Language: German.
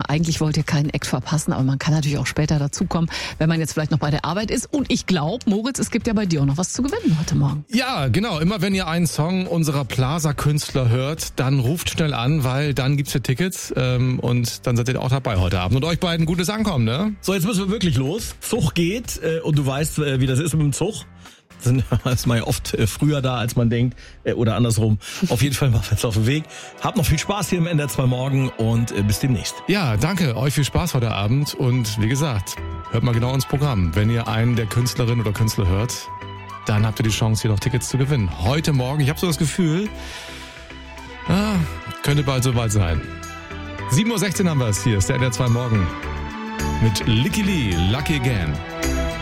eigentlich wollt ihr keinen Act verpassen, aber man kann natürlich auch später dazukommen, wenn man jetzt vielleicht noch bei der Arbeit ist. Und ich glaube, Moritz, es gibt ja bei dir auch noch was zu gewinnen heute Morgen. Ja, genau. Immer wenn ihr einen Song unserer Plaza-Künstler hört, dann ruft schnell an, weil dann gibt's ja Tickets und dann seid ihr auch dabei heute Abend. Und euch beiden gutes Ankommen, ne? So, jetzt müssen wir wirklich los. Zug geht und du weißt, wie das ist mit dem Zug. Das ist man ja oft früher da, als man denkt, oder andersrum. Auf jeden Fall machen wir jetzt auf den Weg. Habt noch viel Spaß hier im NDR 2 Morgen und bis demnächst. Ja, danke. Euch viel Spaß heute Abend und wie gesagt, hört mal genau ins Programm. Wenn ihr einen der Künstlerinnen oder Künstler hört, dann habt ihr die Chance, hier noch Tickets zu gewinnen. Heute Morgen, ich habe so das Gefühl, könnte bald soweit sein. 7:16 Uhr haben wir es. Hier ist der NDR 2 Morgen mit Licky Lee, Lucky Again.